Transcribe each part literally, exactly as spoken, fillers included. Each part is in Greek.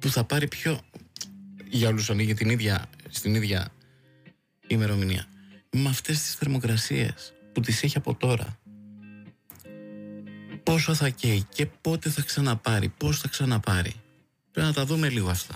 που θα πάρει πιο. Για όλους ανοίγει την ίδια, στην ίδια ημερομηνία. Με αυτές τις θερμοκρασίες που τις έχει από τώρα. Πόσο θα καίει και πότε θα ξαναπάρει, πώς θα ξαναπάρει. Πρέπει να τα δούμε λίγο αυτά.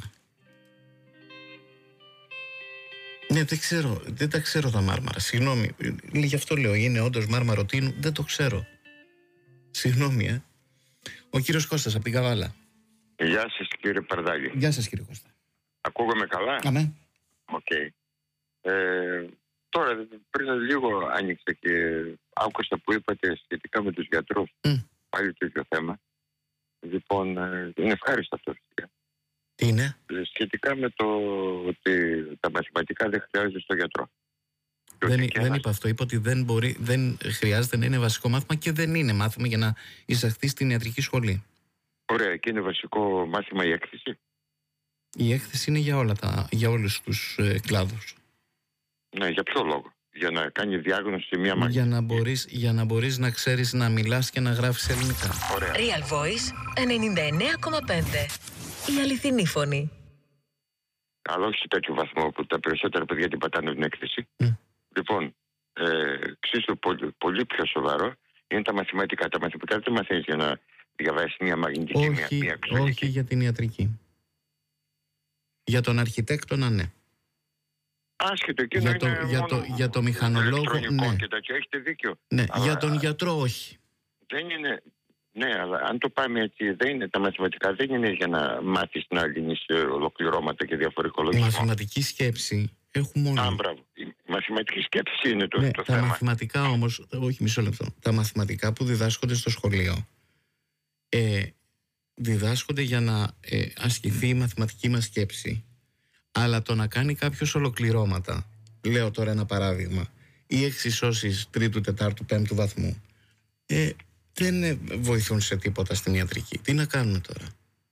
Ναι, δεν ξέρω, δεν τα ξέρω τα μάρμαρα. Συγγνώμη, γι' αυτό λέω, είναι όντως μάρμαρο τίνου, δεν το ξέρω. Συγγνώμη, ε. Ο κύριος Κώστας από την Καβάλα. Γεια σας κύριε Παρδάλη. Γεια σας κύριε Κώστα. Ακούγομαι καλά? Αμέ. Οκ. Okay. Ε, τώρα πριν λίγο άνοιξα και άκουσα που είπατε σχετικά με τους γιατρούς. Mm. Πάλι το ίδιο θέμα. Λοιπόν, ε, είναι ευχάριστο αυτό. Τι είναι? Ε, σχετικά με το ότι τα μαθηματικά δεν χρειάζονται στο γιατρό. Δεν, δεν ένας... είπα αυτό. Είπα ότι δεν, μπορεί, δεν χρειάζεται να είναι βασικό μάθημα και δεν είναι μάθημα για να εισαχθεί στην ιατρική σχολή. Ωραία. Και είναι βασικό μάθημα η έκθεση. Η έκθεση είναι για, όλα τα, για όλους τους ε, κλάδους. Ναι, για ποιο λόγο? Για να κάνει διάγνωση μια μάχη. Για να μπορείς, για να, μπορείς να ξέρεις να μιλάς και να γράφεις ελληνικά. Ωραία. Real Voice ενενήντα εννέα κόμμα πέντε. Η αληθινή φωνή. Αλλά όχι σε τέτοιο βαθμό που τα περισσότερα παιδιά την πατάνε την έκθεση. Mm. Λοιπόν, ε, εξίσου πολύ, πολύ πιο σοβαρό είναι τα μαθηματικά. Τα μαθηματικά δεν μαθαίνεις για να διαβάσεις μια μαγνητική, όχι, μια, μια εξωτερική. Όχι για την ιατρική. Για τον αρχιτέκτονα, ναι. Άσχετο, εκείνο για το, είναι για, μόνο το, για το μηχανολόγο, ναι. Και τέτοιο, έχετε δίκιο. Ναι, αλλά για τον γιατρό όχι. Δεν είναι, ναι, αλλά αν το πάμε έτσι, δεν είναι, τα μαθηματικά δεν είναι για να μάθεις να λύνεις ολοκληρώματα και διαφορικό λογισμό. Η μαθηματική σκέψη έχουμε όλοι. Α, μπράβο. Η μαθηματική σκέψη είναι το, ναι, το τα θέμα. Τα μαθηματικά όμως, όχι μισό λεπτό, τα μαθηματικά που διδάσκονται στο σχολείο ε, διδάσκονται για να ε, ασκηθεί η μαθηματική μας σκέψη. Αλλά το να κάνει κάποιος ολοκληρώματα, λέω τώρα ένα παράδειγμα, ή εξισώσεις τρίτου, τετάρτου, πέμπτου βαθμού, ε, δεν ε, βοηθούν σε τίποτα στην ιατρική. Τι να κάνουμε τώρα?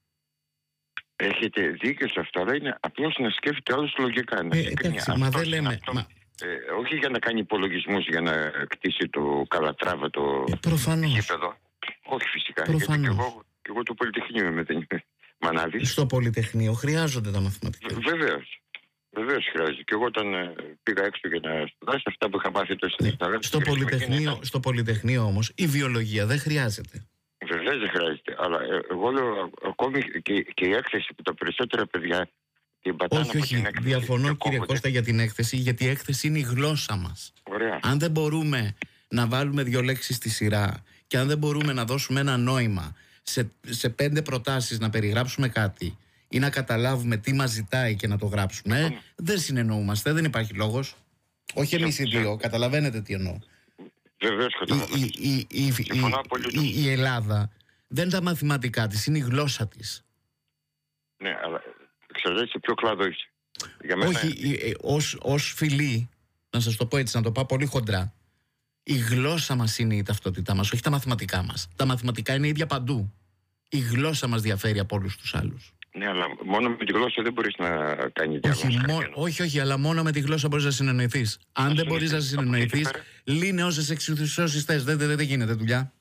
Έχετε δίκιο σε αυτό, αλλά είναι απλώς να σκέφτεται όλους λογικά. Να ε, εντάξει, μα δεν λέμε... Αυτό, μα... ε, όχι για να κάνει υπολογισμούς για να κτίσει το Καλατράβα το ε, προφανώς. γήπεδο. Όχι φυσικά. Προφανώς. Γιατί και εγώ, και εγώ το Πολυτεχνείο είμαι, δεν είμαι μανάδης. Στο Πολυτεχνείο χρειάζονται τα μαθηματικά. Βεβαίως. Βεβαίως χρειάζεται. Και εγώ όταν ε, πήγα έξω για να σπουδάσω αυτά που είχα μάθει τόσο ναι. στην στο, Πολυτεχνείο, στο Πολυτεχνείο όμως η βιολογία δεν χρειάζεται. Βεβαίως δεν χρειάζεται. Αλλά ε, εγώ λέω ακόμη και, και η έκθεση που τα περισσότερα παιδιά την πατάνε. Όχι, όχι. Διαφωνώ κύριε Κώστα για την έκθεση, γιατί η έκθεση είναι η γλώσσα μας. Ωραία. Αν δεν μπορούμε να βάλουμε δύο λέξεις στη σειρά και αν δεν μπορούμε να δώσουμε ένα νόημα σε, σε πέντε προτάσεις να περιγράψουμε κάτι ή να καταλάβουμε τι μας ζητάει και να το γράψουμε, ε, δεν συνεννοούμαστε, δεν υπάρχει λόγος. Όχι εμείς οι δύο, καταλαβαίνετε τι εννοώ. Βεβαίως καταλαβαίνω. Η, η, η, η, η, η Ελλάδα δεν είναι τα μαθηματικά της, είναι η γλώσσα της. Ναι, αλλά ξέρετε σε ποιο κλάδο είσαι? Για μένα... Όχι, ε, ως, ως φιλή, να σας το πω έτσι, να το πάω πολύ χοντρά, η γλώσσα μας είναι η ταυτότητά μας, όχι τα μαθηματικά μας. Τα μαθηματικά είναι ίδια παντού. Η γλώσσα μας διαφέρει από όλους τους άλλους. Ναι, αλλά μόνο με τη γλώσσα δεν μπορείς να κάνεις διάγνωση. Όχι, μο, όχι, όχι, αλλά μόνο με τη γλώσσα μπορείς να συνεννοηθείς. Αν Ας δεν μπορείς να συνεννοηθείς, λύνε όσες εξισώσεις θες. Δεν, δεν, δεν γίνεται δουλειά.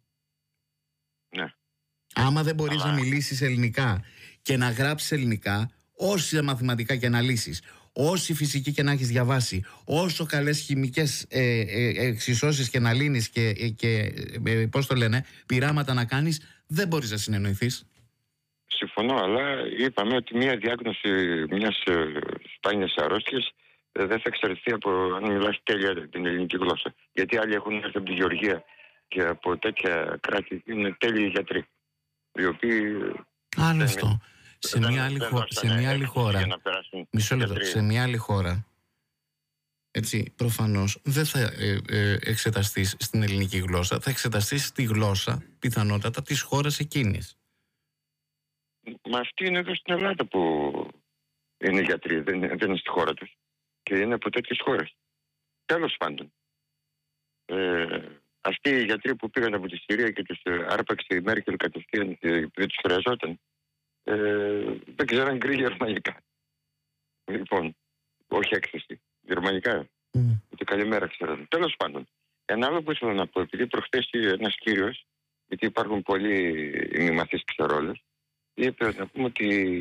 Ναι. Άμα δεν μπορείς αλλά... να μιλήσεις ελληνικά και να γράψεις ελληνικά, όση μαθηματικά και να λύσεις, όση φυσική και να έχεις διαβάσει, όσο καλές χημικές ε, ε, εξισώσεις και να λύνεις και, ε, και ε, πώς το λένε, πειράματα να κάνεις, δεν μπορείς να συνεννοηθείς. Συμφωνώ, αλλά είπαμε ότι μια διάγνωση μιας ε, σπάνιας αρρώστιας ε, δεν θα εξαρτηθεί από αν μιλάς τέλεια την ελληνική γλώσσα. Γιατί άλλοι έχουν έρθει από τη Γεωργία και από τέτοια κράτη είναι τέλειοι γιατροί, οι οποίοι... Άλλο αυτό. Σε δεν, μια άλλη, δεν χω... σε μια άλλη χώρα, μισό λεπτό, σε μια άλλη χώρα, έτσι, προφανώς δεν θα ε, ε, εξεταστείς στην ελληνική γλώσσα, θα εξεταστείς στη γλώσσα, πιθανότατα, της χώρας εκείνης. Μα αυτοί είναι εδώ στην Ελλάδα που είναι γιατροί, δεν, δεν είναι στη χώρα τους. Και είναι από τέτοιες χώρες. Τέλος πάντων. Ε, αυτοί οι γιατροί που πήγαν από τη Συρία και τους άρπαξε η Μέρκελ κατευθείαν επειδή τους χρειαζόταν, ε, δεν ξέραν γκρι γερμανικά. Λοιπόν, όχι έκθεση. Γερμανικά. Mm. Ούτε καλημέρα ξέραν. Τέλος πάντων. Ένα άλλο που ήθελα να πω, επειδή προχθές ένας κύριος, γιατί υπάρχουν πολλοί μη μαθείς ξερόλες, είπε να πούμε ότι